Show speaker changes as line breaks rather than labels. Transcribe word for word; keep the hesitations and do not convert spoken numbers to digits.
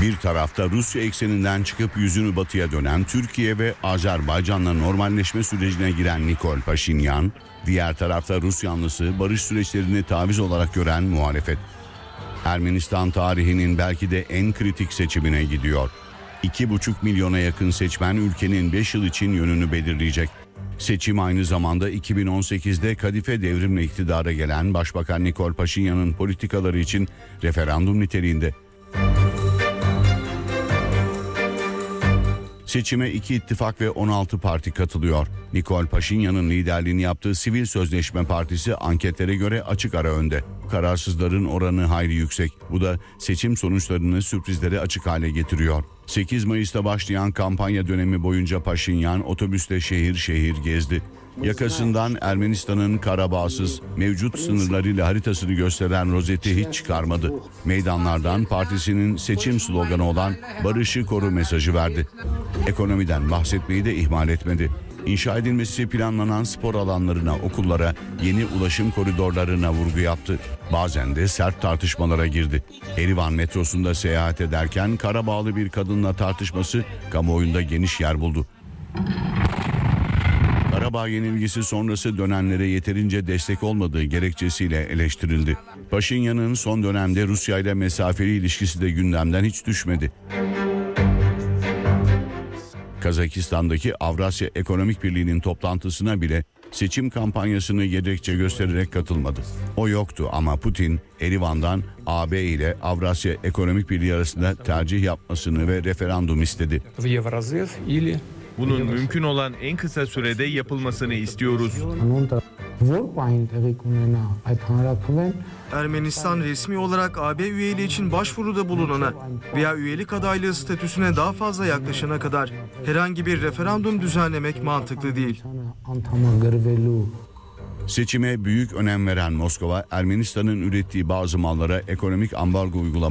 Bir tarafta Rusya ekseninden çıkıp yüzünü batıya dönen Türkiye ve Azerbaycan'la normalleşme sürecine giren Nikol Paşinyan, diğer tarafta Rus yanlısı barış süreçlerini taviz olarak gören muhalefet. Ermenistan tarihinin belki de en kritik seçimine gidiyor. iki buçuk milyona yakın seçmen ülkenin beş yıl için yönünü belirleyecek. Seçim aynı zamanda iki bin on sekizde kadife devrimle iktidara gelen Başbakan Nikol Paşinyan'ın politikaları için referandum niteliğinde. Seçime iki ittifak ve on altı parti katılıyor. Nikol Paşinyan'ın liderliğini yaptığı Sivil Sözleşme Partisi anketlere göre açık ara önde. Kararsızların oranı hayli yüksek. Bu da seçim sonuçlarını sürprizlere açık hale getiriyor. sekiz Mayıs'ta başlayan kampanya dönemi boyunca Paşinyan otobüste şehir şehir gezdi. Yakasından Ermenistan'ın Karabağsız mevcut sınırlarıyla haritasını gösteren rozeti hiç çıkarmadı. Meydanlardan partisinin seçim sloganı olan "Barışı koru" mesajı verdi. Ekonomiden bahsetmeyi de ihmal etmedi. İnşa edilmesi planlanan spor alanlarına, okullara, yeni ulaşım koridorlarına vurgu yaptı. Bazen de sert tartışmalara girdi. Erivan metrosunda seyahat ederken Karabağlı bir kadınla tartışması kamuoyunda geniş yer buldu. Karabağ yenilgisi sonrası dönenlere yeterince destek olmadığı gerekçesiyle eleştirildi. Paşinyan'ın son dönemde Rusya ile mesafeli ilişkisi de gündemden hiç düşmedi. Kazakistan'daki Avrasya Ekonomik Birliği'nin toplantısına bile seçim kampanyasını gerekçe göstererek katılmadı. O yoktu ama Putin, Erivan'dan A B ile Avrasya Ekonomik Birliği arasında tercih yapmasını ve referandum istedi.
Bunun mümkün olan en kısa sürede yapılmasını istiyoruz.
Ermenistan resmi olarak A B üyeliği için başvuruda bulunana veya üyelik adaylığı statüsüne daha fazla yaklaşana kadar herhangi bir referandum düzenlemek mantıklı değil.
Seçime büyük önem veren Moskova, Ermenistan'ın ürettiği bazı mallara ekonomik ambargo uygulaması